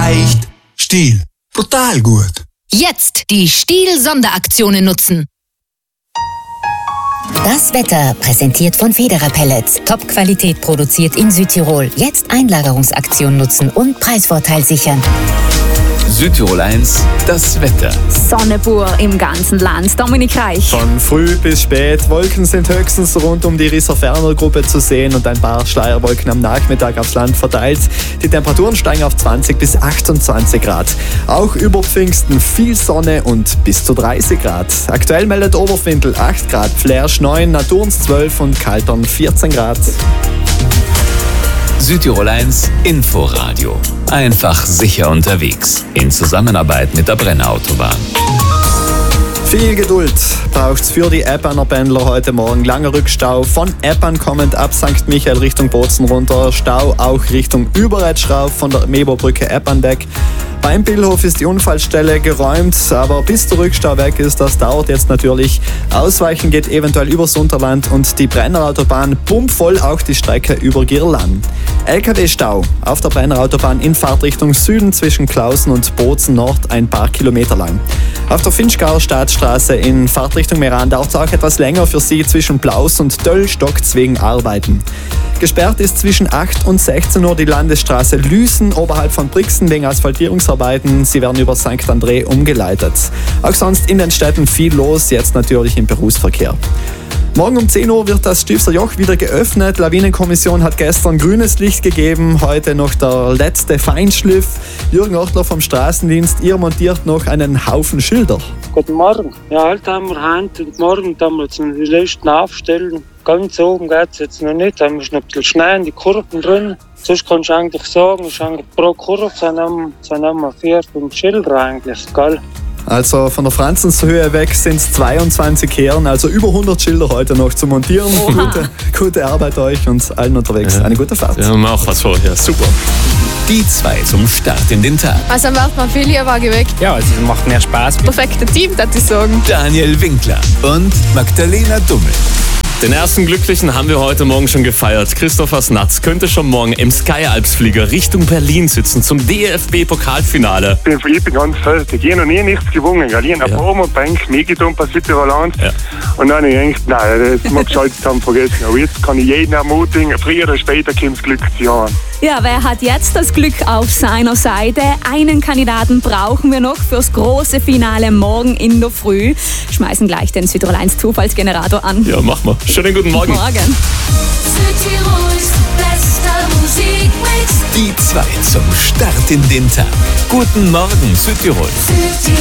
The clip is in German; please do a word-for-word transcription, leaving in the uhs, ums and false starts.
Echt. Stihl. Brutal gut. Jetzt die Stihl-Sonderaktionen nutzen. Das Wetter präsentiert von Federer Pellets. Top-Qualität produziert in Südtirol. Jetzt Einlagerungsaktion nutzen und Preisvorteil sichern. Südtirol eins, das Wetter. Sonne pur im ganzen Land. Dominik Reich. Von früh bis spät. Wolken sind höchstens rund um die Risser-Ferner-Gruppe zu sehen und ein paar Schleierwolken am Nachmittag aufs Land verteilt. Die Temperaturen steigen auf zwanzig bis achtundzwanzig Grad. Auch über Pfingsten viel Sonne und bis zu dreißig Grad. Aktuell meldet Oberfindel acht Grad, Flersch neun, Naturns zwölf und Kaltern vierzehn Grad. Südtirol eins Inforadio. Einfach sicher unterwegs. In Zusammenarbeit mit der Brenner Autobahn. Viel Geduld braucht's für die Eppaner Pendler heute Morgen. Langer Rückstau von Eppan kommend ab Sankt Michael Richtung Bozen runter. Stau auch Richtung Überetsch rauf von der Meberbrücke Eppan weg. Beim Billhof ist die Unfallstelle geräumt, aber bis der Rückstau weg ist, das dauert jetzt natürlich. Ausweichen geht eventuell übers Unterland und die Brenner Autobahn pumpvoll auch die Strecke über Girlan. L K W-Stau auf der Brenner Autobahn in Fahrtrichtung Süden zwischen Klausen und Bozen Nord ein paar Kilometer lang. Auf der Finchgauer Staatsstraße in Fahrtrichtung Meran dauert es auch etwas länger für Sie zwischen Blaus und Döll stockt's wegen Arbeiten. Gesperrt ist zwischen acht und sechzehn Uhr die Landesstraße Lüßen oberhalb von Brixen wegen Asphaltierungsarbeiten. Sie werden über Sankt André umgeleitet. Auch sonst in den Städten viel los, jetzt natürlich im Berufsverkehr. Morgen um zehn Uhr wird das Stiefser Joch wieder geöffnet. Lawinenkommission hat gestern grünes Licht gegeben. Heute noch der letzte Feinschliff. Jürgen Ortler vom Straßendienst, ihr montiert noch einen Haufen Schilder. Guten Morgen. Ja, heute haben wir Hand und morgen haben wir jetzt die letzten aufstellen. Ganz oben geht es jetzt noch nicht. Da haben wir noch ein bisschen Schnee in die Kurven drin. Sonst kannst du eigentlich sagen, ist eigentlich pro Kurve sind wir vier, fünf Schilder eigentlich, gell? Also von der Franzenshöhe weg sind es zweiundzwanzig Kehren, also über hundert Schilder heute noch zu montieren. Gute, gute Arbeit euch und allen unterwegs. Ja. Eine gute Fahrt. Ja, wir haben auch was vor. Ja, super. Die zwei zum Start in den Tag. Also am Waldmann Filia war weg. Ja, also es macht mehr Spaß. Perfekte Team, würde ich sagen. Daniel Winkler und Magdalena Dummel. Den ersten Glücklichen haben wir heute Morgen schon gefeiert. Christopher Snatz könnte schon morgen im Sky-Alps-Flieger Richtung Berlin sitzen zum D F B-Pokalfinale. Ich bin, ich bin ganz fertig. Ich habe noch nie nichts gewonnen. Ich habe ein paar Mal Bank mitgetan bei Südtirol eins. Ja. Und dann habe ich gedacht, nein, das mag ich jetzt haben vergessen. Aber jetzt kann ich jeden ermutigen, früher oder später kommt das Glück zu haben. Ja, wer hat jetzt das Glück auf seiner Seite? Einen Kandidaten brauchen wir noch fürs große Finale morgen in der Früh. Schmeißen gleich den Südtirol eins Zufallsgenerator an. Ja, mach mal. Schönen guten Morgen. Morgen. Südtirols bester Musikmix. Die zwei zum Start in den Tag. Guten Morgen, Südtirol.